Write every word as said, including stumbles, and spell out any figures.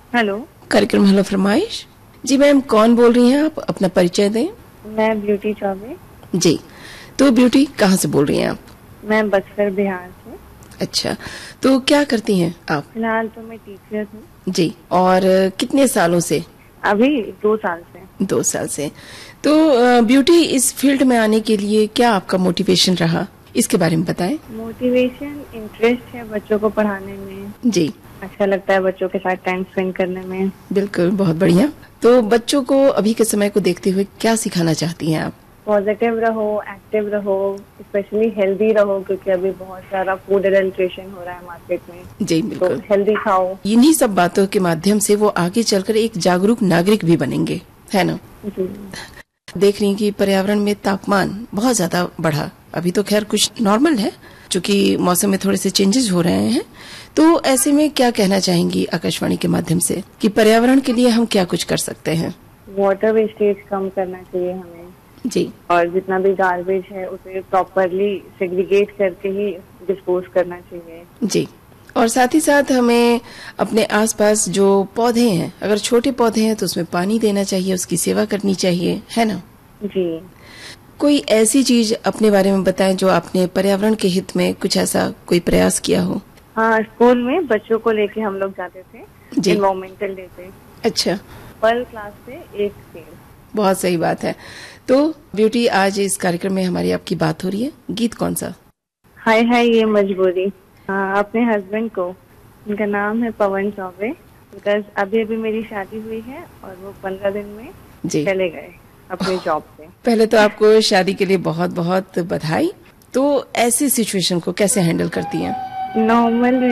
Hello. कार्यक्रम hello फरमाइश। जी ma'am, कौन बोल रही हैं आप? अपना परिचय दें। मैं ब्यूटी चौबे। जी, तो ब्यूटी कहाँ से बोल रही हैं आप? मैं बक्सर बिहार से। अच्छा, तो क्या करती हैं आप? फिलहाल तो मैं टीचर हूँ। जी, और कितने सालों से? अभी दो साल से। दो साल से। तो अ, ब्यूटी, इस फील्ड में आने के लिए क्या आपका मोटिवेशन रहा, इसके बारे में बताएं। मोटिवेशन, इंटरेस्ट है बच्चों को पढ़ाने में। जी, अच्छा लगता है बच्चों के साथ टाइम स्पेंड करने में। बिल्कुल, बहुत बढ़िया। तो बच्चों को अभी के समय को देखते हुए क्या सिखाना चाहती हैं आप? पॉजिटिव रहो, एक्टिव रहो, स्पेशली हेल्दी रहो, क्योंकि अभी बहुत सारा फूड एडल्ट्रेशन हो रहा है मार्केट में। जी तो बिल्कुल। हेल्दी खाओ। इन्हीं सब बातों के माध्यम से वो आगे चलकर एक जागरूक नागरिक भी बनेंगे, है ना? जी। देख रही हैं कि पर्यावरण में तापमान बहुत ज्यादा बढ़ा। अभी तो खैर कुछ नॉर्मल है, क्योंकि मौसम में थोड़े से चेंजेस हो रहे हैं। तो ऐसे में क्या कहना चाहेंगी आकाशवाणी के माध्यम से कि पर्यावरण के लिए हम क्या कुछ कर सकते हैं? वाटर वेस्टेज कम करना चाहिए हमें। जी, और जितना भी गार्बेज है उसे प्रॉपरली सेग्रीगेट करके ही डिस्पोज करना चाहिए। जी। और साथ ही साथ हमें अपने आसपास जो पौधे हैं, अगर छोटे पौधे हैं तो उसमें पानी देना चाहिए, उसकी सेवा करनी चाहिए, है ना? जी। कोई ऐसी चीज अपने बारे में बताएं जो आपने पर्यावरण के हित में कुछ ऐसा कोई प्रयास किया हो। हाँ, स्कूल में बच्चों को लेके हम लोग जाते थे जी। एनवायरमेंटल डे पे। अच्छा, पर क्लास से एक पेड़। बहुत सही बात है। तो ब्यूटी, आज इस कार्यक्रम में हमारी आपकी बात हो रही है। गीत कौन सा? हाय हाय ये मजबूरी। हाँ, अपने हस्बैंड को, उनका नाम है पवन चौबे। बिकॉज अभी अभी मेरी शादी हुई है और वो पंद्रह दिन में जी, चले गए अपने जॉब पे। पहले तो आपको शादी के लिए बहुत बहुत बधाई। तो ऐसी सिचुएशन को कैसे हैंडल करती हैं? नॉर्मल